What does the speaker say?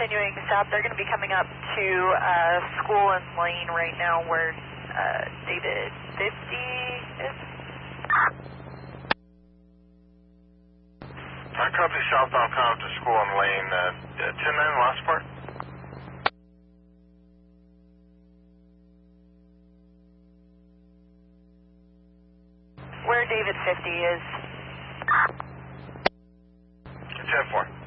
continuing south. They're going to be coming up to School and Lane right now where David 50 is. I copy southbound count to School and Lane. 10-9 last part. Where David 50 is. 10-4.